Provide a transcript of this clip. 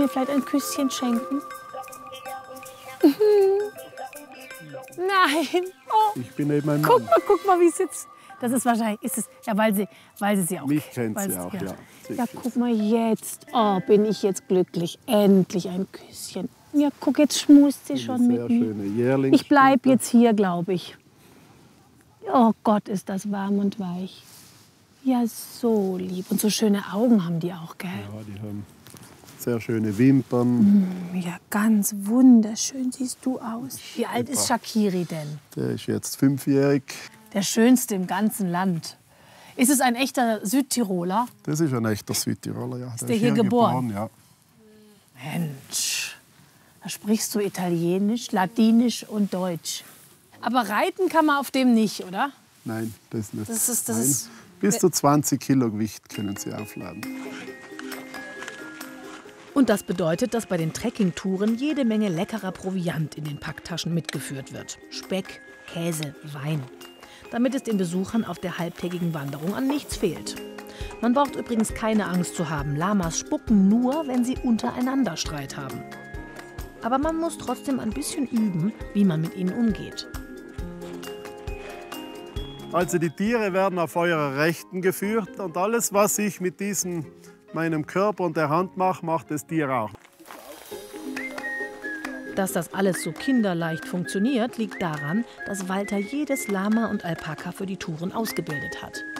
mir vielleicht ein Küsschen schenken? Nein. Oh. Ich bin eben ein Mann. Guck mal, wie es jetzt. Das ist wahrscheinlich, ja, weil sie auch Mich kennt weil sie auch, ja. Ja, guck mal jetzt. Oh, bin ich jetzt glücklich. Endlich ein Küsschen. Ja, guck, jetzt schmust sie schon mit mir. Ich bleibe jetzt hier, glaube ich. Oh Gott, ist das warm und weich. Ja, so lieb. Und so schöne Augen haben die auch, gell? Ja, die haben sehr schöne Wimpern. Ja, ganz wunderschön siehst du aus. Wie alt ist Shaqiri denn? Der ist jetzt 5-jährig. Der schönste im ganzen Land. Ist es ein echter Südtiroler? Das ist ein echter Südtiroler, ja. Ist der hier geboren? Ja. Mensch, da sprichst du Italienisch, Ladinisch und Deutsch. Aber reiten kann man auf dem nicht, oder? Nein, das nicht. Das Nein. ist Bis zu 20 Kilo Gewicht können sie aufladen. Und das bedeutet, dass bei den Trekkingtouren jede Menge leckerer Proviant in den Packtaschen mitgeführt wird. Speck, Käse, Wein. Damit es den Besuchern auf der halbtägigen Wanderung an nichts fehlt. Man braucht übrigens keine Angst zu haben. Lamas spucken nur, wenn sie untereinander Streit haben. Aber man muss trotzdem ein bisschen üben, wie man mit ihnen umgeht. Also die Tiere werden auf eurer Rechten geführt und alles, was ich mit meinem Körper und der Hand mache, macht das Tier auch. Dass das alles so kinderleicht funktioniert, liegt daran, dass Walter jedes Lama und Alpaka für die Touren ausgebildet hat.